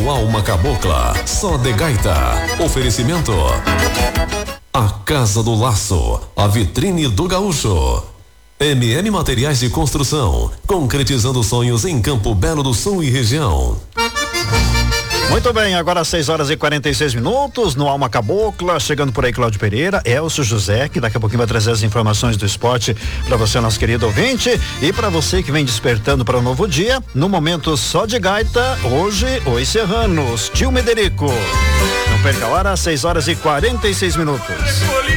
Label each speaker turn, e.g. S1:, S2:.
S1: no Alma Cabocla, só de gaita. Oferecimento: A Casa do Laço, a vitrine do gaúcho. MM Materiais de Construção, concretizando sonhos em Campo Belo do Sul e região.
S2: Muito bem, agora 6h46 no Alma Cabocla, chegando por aí Cláudio Pereira, Elcio José, que daqui a pouquinho vai trazer as informações do esporte para você, nosso querido ouvinte, e para você que vem despertando para um novo dia, no momento só de gaita, hoje, os Serranos, Tio Mederico. Não perca a hora, 6h46.